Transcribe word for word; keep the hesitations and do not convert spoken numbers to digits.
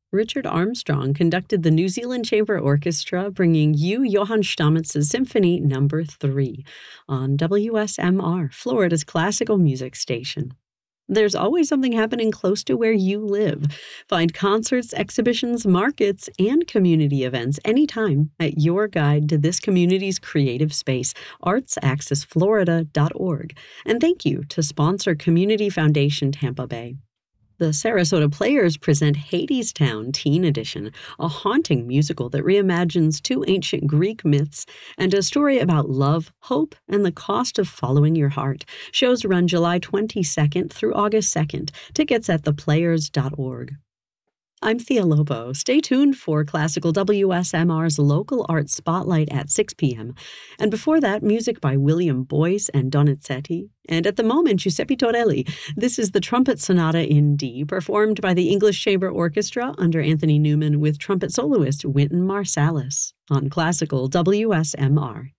Richard Armstrong conducted the New Zealand Chamber Orchestra, bringing you Johann Stammetz's Symphony Number three on W S M R, Florida's classical music station. There's always something happening close to where you live. Find concerts, exhibitions, markets, and community events anytime at your guide to this community's creative space, arts access florida dot org. And thank you to sponsor Community Foundation Tampa Bay. The Sarasota Players present Hadestown Teen Edition, a haunting musical that reimagines two ancient Greek myths and a story about love, hope, and the cost of following your heart. Shows run July twenty-second through August second. Tickets at the players dot org. I'm Thea Lobo. Stay tuned for Classical W S M R's Local Arts Spotlight at six p.m. And before that, music by William Boyce and Donizetti. And at the moment, Giuseppe Torelli. This is the Trumpet Sonata in D, performed by the English Chamber Orchestra under Anthony Newman with trumpet soloist Wynton Marsalis on Classical W S M R.